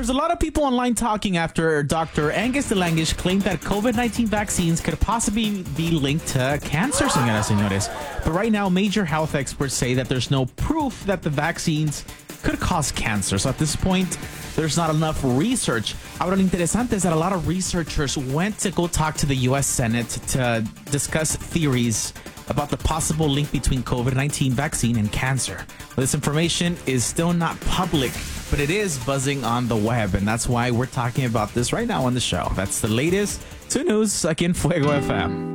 there's a lot of people online talking after Dr. Angus DeLangish claimed that COVID-19 vaccines could possibly be linked to cancer, señoras y señores. But right now, major health experts say that there's no proof that the vaccines could cause cancer. So at this point, there's not enough research. Ahora, lo interesante is that a lot of researchers went to go talk to the U.S. Senate to discuss theories about the possible link between COVID-19 vaccine and cancer. This information is still not public, but it is buzzing on the web, and that's why we're talking about this right now on the show. That's the latest 2 News aquí en Fuego FM.